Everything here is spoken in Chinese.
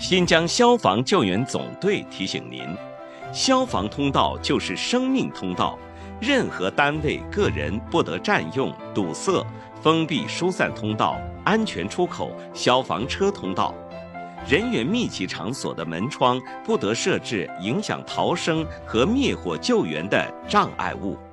新疆消防救援总队提醒您：消防通道就是生命通道，任何单位、个人不得占用、堵塞、封闭疏散通道、安全出口、消防车通道。人员密集场所的门窗不得设置影响逃生和灭火救援的障碍物。